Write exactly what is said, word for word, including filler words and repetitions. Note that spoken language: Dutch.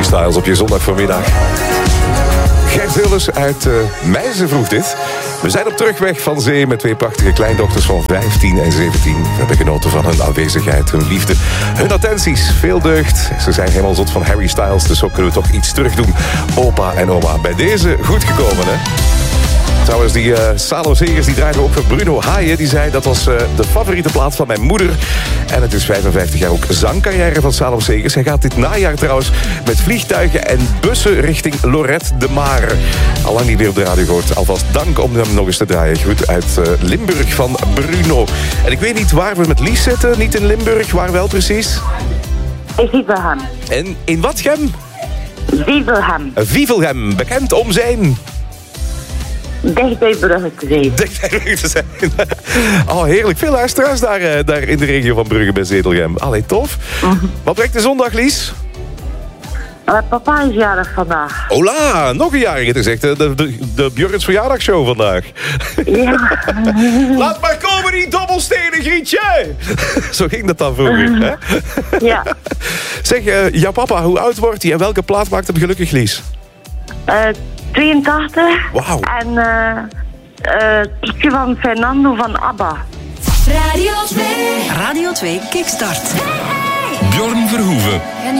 Harry Styles op je zondag voormiddag. Gert Wilders uit uh, Meizen vroeg dit. We zijn op terugweg van zee met twee prachtige kleindochters van vijftien en zeventien. We hebben genoten van hun aanwezigheid, hun liefde, hun attenties. Veel deugd. Ze zijn helemaal zot van Harry Styles, dus zo kunnen we toch iets terug doen. Opa en oma, bij deze goed gekomen, hè? Trouwens, die uh, Salo Segers die draaiden ook voor Bruno Haaien. Die zei dat was uh, de favoriete plaat van mijn moeder. En het is vijfenvijftig jaar ook zangcarrière van Salo Segers. Hij gaat dit najaar trouwens met vliegtuigen en bussen richting Lorette de Mar. Allang niet weer op de radio gehoord. Alvast dank om hem nog eens te draaien. Goed uit uh, Limburg van Bruno. En ik weet niet waar we met Lies zitten. Niet in Limburg, waar wel precies? In Vivelhem. En in wat, Gem? Vivelhem. Vivelhem, bekend om zijn... Dicht bij Brugge te zijn. Dicht bij Brugge te zijn. Oh, heerlijk. Veel luisteraars daar, daar in de regio van Brugge bij Zedelgem. Allee, tof. Mm-hmm. Wat brengt de zondag, Lies? Uh, papa is jarig vandaag. Hola, nog een jarige. Het is echt de, de, de Björns verjaardagsshow vandaag. Ja. Laat maar komen, die dobbelstenen, Grietje. Zo ging dat dan vroeger, hè? Ja. Zeg, uh, jouw papa, hoe oud wordt hij en welke plaat maakt hem gelukkig, Lies? Uh, tweeëntachtig. Wauw. En uh, uh, Kiekje van Fernando van ABBA. Radio twee. Radio twee Kickstart. Bjorn Verhoeven.